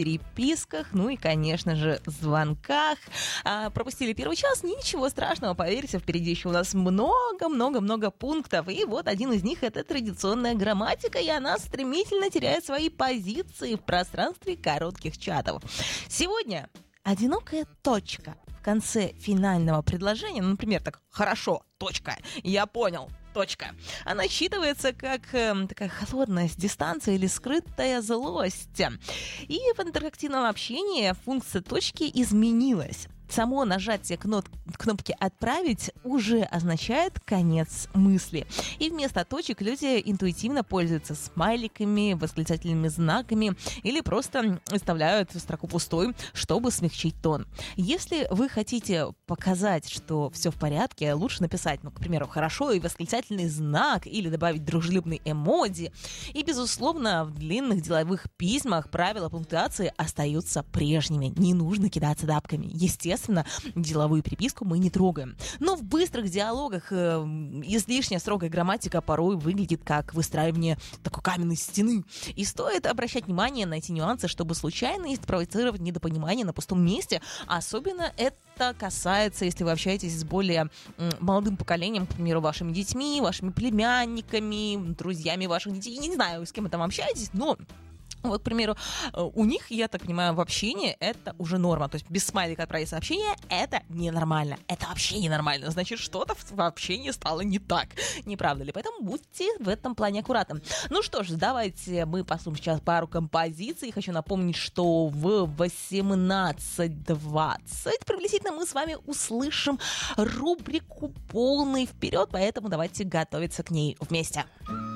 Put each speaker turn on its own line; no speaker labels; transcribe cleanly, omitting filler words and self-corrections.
переписках, ну и, конечно же, звонках. Пропустили первый час, ничего страшного, поверьте, впереди еще у нас много-много-много пунктов. И вот один из них — это традиционная грамматика, и она стремительно теряет свои позиции в пространстве коротких чатов. Сегодня одинокая точка в конце финального предложения, например, так: «Хорошо, точка, я понял». Точка. Она считывается как такая холодность, дистанция или скрытая злость. И в интерактивном общении функция точки изменилась. Само нажатие кнопки «Отправить» уже означает конец мысли. И вместо точек люди интуитивно пользуются смайликами, восклицательными знаками или просто оставляют строку пустой, чтобы смягчить тон. Если вы хотите показать, что все в порядке, лучше написать, к примеру, «хорошо» и восклицательный знак, или добавить дружелюбный эмодзи. И, безусловно, в длинных деловых письмах правила пунктуации остаются прежними. Не нужно кидаться тапками. Естественно, деловую переписку мы не трогаем. Но в быстрых диалогах излишняя строгая грамматика порой выглядит как выстраивание такой каменной стены. И стоит обращать внимание на эти нюансы, чтобы случайно не спровоцировать недопонимание на пустом месте. Особенно это касается, если вы общаетесь с более молодым поколением, к примеру, вашими детьми, вашими племянниками, друзьями ваших детей. Я не знаю, с кем вы там общаетесь, но вот, к примеру, у них, я так понимаю, в общении это уже норма. То есть без смайлика отправить сообщение — это ненормально. Это вообще ненормально. Значит, что-то в общении стало не так. Не правда ли? Поэтому будьте в этом плане аккуратны. Ну что ж, давайте мы послушаем сейчас пару композиций. Хочу напомнить, что в 18:20 приблизительно мы с вами услышим рубрику «Полный вперед», поэтому давайте готовиться к ней вместе.